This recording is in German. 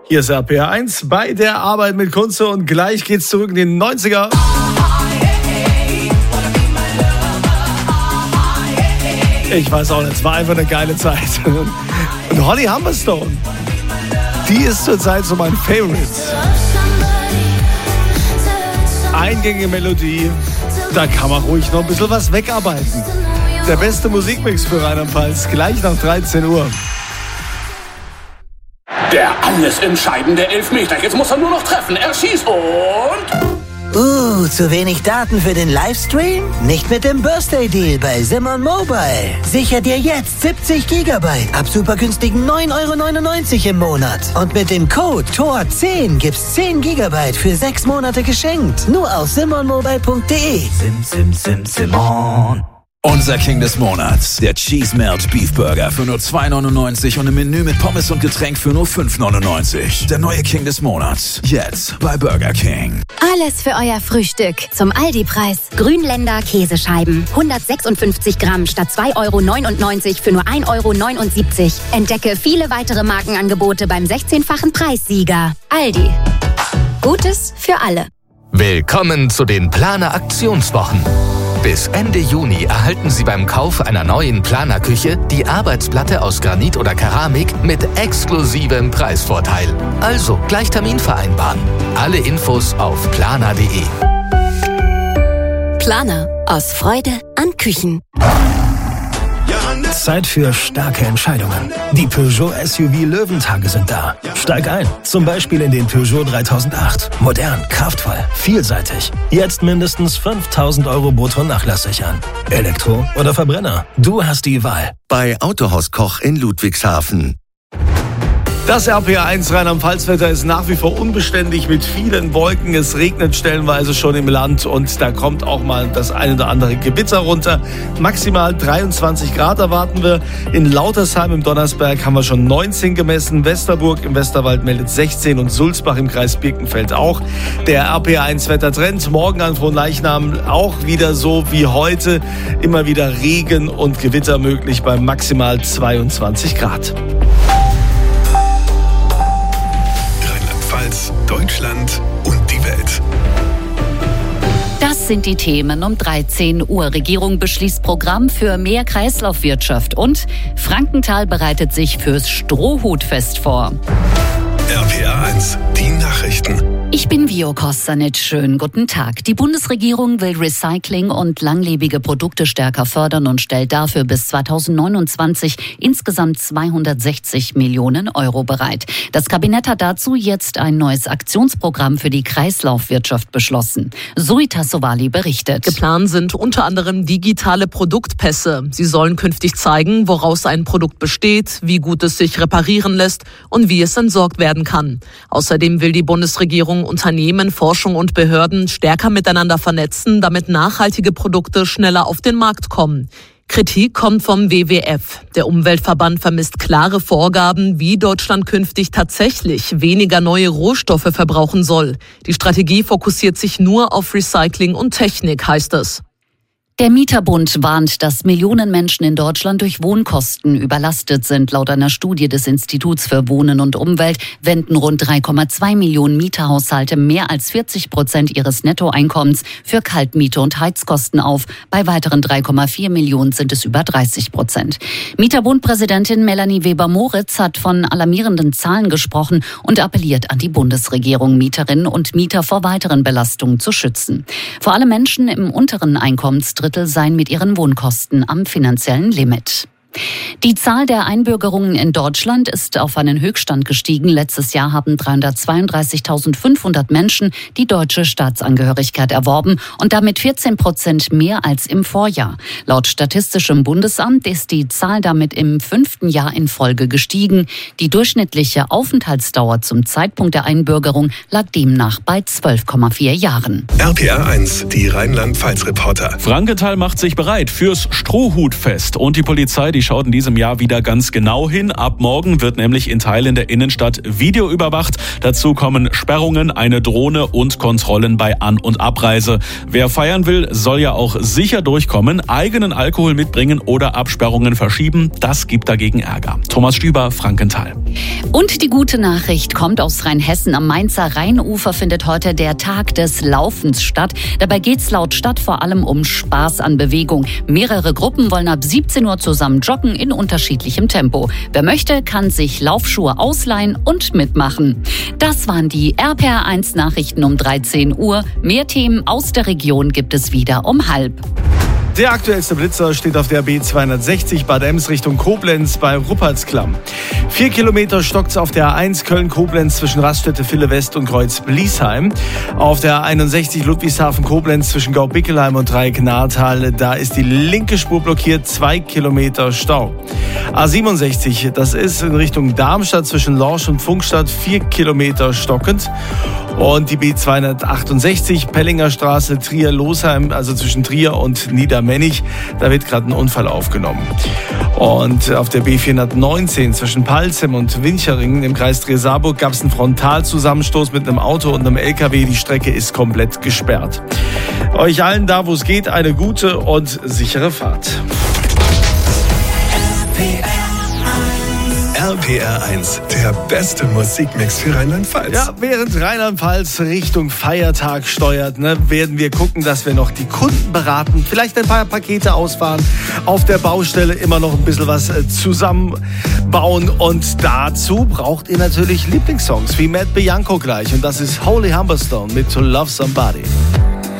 Hier ist RPR 1 bei der Arbeit mit Kunze und gleich geht's zurück in den 90er. Ich weiß auch nicht, es war einfach eine geile Zeit. Und Holly Humberstone, die ist zurzeit so mein Favorite. Eingängige Melodie, da kann man ruhig noch ein bisschen was wegarbeiten. Der beste Musikmix für Rheinland-Pfalz, gleich nach 13 Uhr. Der alles entscheidende Elfmeter. Jetzt muss er nur noch treffen. Er schießt und... zu wenig Daten für den Livestream? Nicht mit dem Birthday Deal bei Simon Mobile. Sicher dir jetzt 70 GB ab super günstigen 9,99 € im Monat. Und mit dem Code TOR10 gibt's 10 GB für 6 Monate geschenkt. Nur auf simonmobile.de. Simon. Unser King des Monats, der Cheese Melt Beef Burger für nur 2,99 € und im Menü mit Pommes und Getränk für nur 5,99 €. Der neue King des Monats, jetzt bei Burger King. Alles für euer Frühstück zum Aldi-Preis. Grünländer Käsescheiben, 156 Gramm statt 2,99 € für nur 1,79 €. Entdecke viele weitere Markenangebote beim 16-fachen Preissieger. Aldi. Gutes für alle. Willkommen zu den Planer Aktionswochen. Bis Ende Juni erhalten Sie beim Kauf einer neuen Planerküche die Arbeitsplatte aus Granit oder Keramik mit exklusivem Preisvorteil. Also gleich Termin vereinbaren. Alle Infos auf planer.de. Planer. Aus Freude an Küchen. Zeit für starke Entscheidungen. Die Peugeot SUV Löwentage sind da. Steig ein, zum Beispiel in den Peugeot 3008. Modern, kraftvoll, vielseitig. Jetzt mindestens 5.000 € brutto nachlasssichern. Elektro oder Verbrenner? Du hast die Wahl. Bei Autohaus Koch in Ludwigshafen. Das RPR1 Rheinland-Pfalz-Wetter ist nach wie vor unbeständig mit vielen Wolken. Es regnet stellenweise schon im Land und da kommt auch mal das eine oder andere Gewitter runter. Maximal 23 Grad erwarten wir. In Lautersheim im Donnersberg haben wir schon 19 gemessen. Westerburg im Westerwald meldet 16 und Sulzbach im Kreis Birkenfeld auch. Der RPR1-Wettertrend morgen an Fronleichnam auch wieder so wie heute. Immer wieder Regen und Gewitter möglich bei maximal 22 Grad. Deutschland und die Welt. Das sind die Themen um 13 Uhr. Regierung beschließt Programm für mehr Kreislaufwirtschaft und Frankenthal bereitet sich fürs Strohhutfest vor. RPR 1, die Nachrichten. Ich bin Vio Kostanic. Schönen guten Tag. Die Bundesregierung will Recycling und langlebige Produkte stärker fördern und stellt dafür bis 2029 insgesamt 260 Millionen € bereit. Das Kabinett hat dazu jetzt ein neues Aktionsprogramm für die Kreislaufwirtschaft beschlossen. Zoita Sowali berichtet. Geplant sind unter anderem digitale Produktpässe. Sie sollen künftig zeigen, woraus ein Produkt besteht, wie gut es sich reparieren lässt und wie es entsorgt werden kann. Außerdem will die Bundesregierung Unternehmen, Forschung und Behörden stärker miteinander vernetzen, damit nachhaltige Produkte schneller auf den Markt kommen. Kritik kommt vom WWF. Der Umweltverband vermisst klare Vorgaben, wie Deutschland künftig tatsächlich weniger neue Rohstoffe verbrauchen soll. Die Strategie fokussiert sich nur auf Recycling und Technik, heißt es. Der Mieterbund warnt, dass Millionen Menschen in Deutschland durch Wohnkosten überlastet sind. Laut einer Studie des Instituts für Wohnen und Umwelt wenden rund 3,2 Millionen Mieterhaushalte mehr als 40% ihres Nettoeinkommens für Kaltmiete und Heizkosten auf. Bei weiteren 3,4 Millionen sind es über 30%. Mieterbund-Präsidentin Melanie Weber-Moritz hat von alarmierenden Zahlen gesprochen und appelliert an die Bundesregierung, Mieterinnen und Mieter vor weiteren Belastungen zu schützen. Vor allem Menschen im unteren Einkommensdrittel seien mit ihren Wohnkosten am finanziellen Limit. Die Zahl der Einbürgerungen in Deutschland ist auf einen Höchststand gestiegen. Letztes Jahr haben 332.500 Menschen die deutsche Staatsangehörigkeit erworben und damit 14% mehr als im Vorjahr. Laut Statistischem Bundesamt ist die Zahl damit im 5. Jahr in Folge gestiegen. Die durchschnittliche Aufenthaltsdauer zum Zeitpunkt der Einbürgerung lag demnach bei 12,4 Jahren. RPR 1, die Rheinland-Pfalz-Reporter. Frankenthal macht sich bereit fürs Strohhutfest und die Polizei, die schaut in diesem Jahr wieder ganz genau hin. Ab morgen wird nämlich in Teilen der Innenstadt Video überwacht. Dazu kommen Sperrungen, eine Drohne und Kontrollen bei An- und Abreise. Wer feiern will, soll ja auch sicher durchkommen. Eigenen Alkohol mitbringen oder Absperrungen verschieben, das gibt dagegen Ärger. Thomas Stüber, Frankenthal. Und die gute Nachricht kommt aus Rheinhessen. Am Mainzer Rheinufer findet heute der Tag des Laufens statt. Dabei geht's laut Stadt vor allem um Spaß an Bewegung. Mehrere Gruppen wollen ab 17 Uhr zusammen joggen in unterschiedlichem Tempo. Wer möchte, kann sich Laufschuhe ausleihen und mitmachen. Das waren die RPR1 Nachrichten um 13 Uhr. Mehr Themen aus der Region gibt es wieder um 12:30. Der aktuellste Blitzer steht auf der B260 Bad Ems Richtung Koblenz bei Ruppertsklamm. 4 Kilometer stockt's auf der A1 Köln-Koblenz zwischen Raststätte Ville-West und Kreuz-Bliesheim. Auf der A61 Ludwigshafen-Koblenz zwischen Gaubickelheim und Dreieck-Nahrtal, da ist die linke Spur blockiert, 2 Kilometer Stau. A67, das ist in Richtung Darmstadt zwischen Lorsch und Funkstadt, 4 Kilometer stockend. Und die B268 Pellinger Straße Trier-Losheim, also zwischen Trier und Niedermennig, da wird gerade ein Unfall aufgenommen. Und auf der B419 zwischen Palzem und Wincheringen im Kreis Trier-Saarburg gab es einen Frontalzusammenstoß mit einem Auto und einem LKW. Die Strecke ist komplett gesperrt. Euch allen da, wo es geht, eine gute und sichere Fahrt. RPR1, der beste Musikmix für Rheinland-Pfalz. Ja, während Rheinland-Pfalz Richtung Feiertag steuert, werden wir gucken, dass wir noch die Kunden beraten, vielleicht ein paar Pakete ausfahren, auf der Baustelle immer noch ein bisschen was zusammenbauen. Und dazu braucht ihr natürlich Lieblingssongs wie Matt Bianco gleich. Und das ist Holy Humberstone mit To Love Somebody.